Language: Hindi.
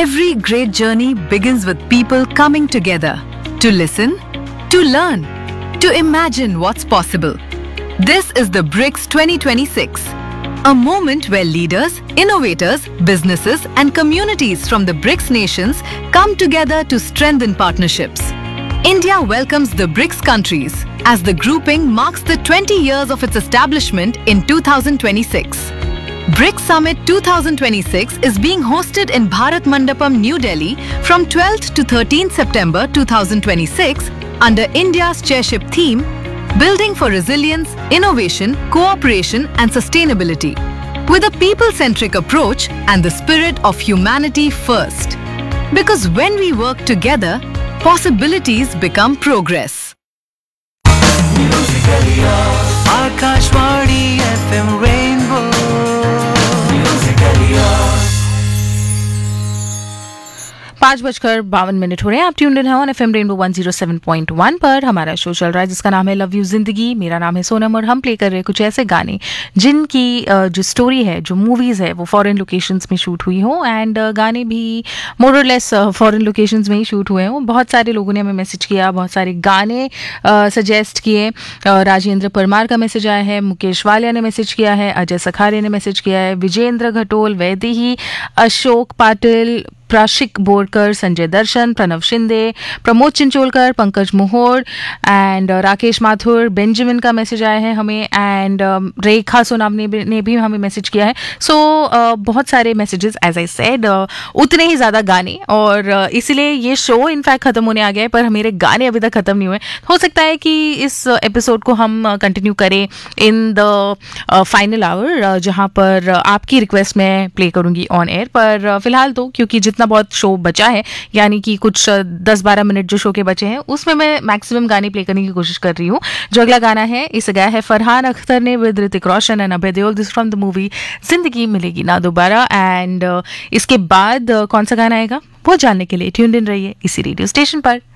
Every great journey begins with people coming together to listen, to learn, to imagine what's possible. This is the BRICS 2026, a moment where leaders, innovators, businesses and communities from the BRICS nations come together to strengthen partnerships. India welcomes the BRICS countries as the grouping marks the 20 years of its establishment in 2026. BRICS Summit 2026 is being hosted in Bharat Mandapam, New Delhi from 12th to 13th September 2026 under India's chairship theme, Building for Resilience, Innovation, Cooperation and Sustainability, with a people-centric approach and the spirit of humanity first. Because when we work together, possibilities become progress. Akashvani FM Rainbow. 5:52 हो रहे हैं। आप ट्यून्ड इन हैं ऑन एफएम रेनबो 107.1 पर। हमारा शो चल रहा है जिसका नाम है लव यू जिंदगी। मेरा नाम है सोनम और हम प्ले कर रहे हैं कुछ ऐसे गाने जिनकी जो स्टोरी है, जो मूवीज़ है, वो फॉरेन लोकेशंस में शूट हुई हो एंड गाने भी मोर और लेस फॉरेन लोकेशंस में ही शूट हुए हों। बहुत सारे लोगों ने हमें मैसेज किया, बहुत सारे गाने सजेस्ट किए। राजेंद्र परमार का मैसेज आया है, मुकेश वालिया ने मैसेज किया है, अजय सखारे ने मैसेज किया है, विजेंद्र घटोल, वैदेही, अशोक पाटिल, प्राशिक बोरकर, संजय दर्शन, प्रणव शिंदे, प्रमोद चिंचोलकर, पंकज मोहोर एंड राकेश माथुर, बेंजामिन का मैसेज आया है हमें एंड रेखा सोनाम ने भी हमें मैसेज किया है। सो बहुत सारे मैसेजेस, एज आई सेड, उतने ही ज़्यादा गाने और इसीलिए ये शो इनफैक्ट ख़त्म होने आ गया है, पर मेरे गाने अभी तक ख़त्म नहीं हुए। हो सकता है कि इस एपिसोड को हम कंटिन्यू करें इन द फाइनल आवर, जहाँ पर आपकी रिक्वेस्ट मैं प्ले करूँगी ऑन एयर। पर फिलहाल तो क्योंकि जितना बहुत शो बचा है, यानी कि कुछ 10-12 मिनट जो शो के बचे हैं, उसमें मैं मैक्सिमम गाने प्ले करने की कोशिश कर रही हूँ। जो अगला गाना है, इसे गाया है फरहान अख्तर ने with Hrithik Roshan and Abhay Deol, this from the movie जिंदगी मिलेगी ना दोबारा। एंड इसके बाद कौन सा गाना आएगा वो जानने के लिए ट्यून्ड इन रहिए इसी रेडियो स्टेशन पर।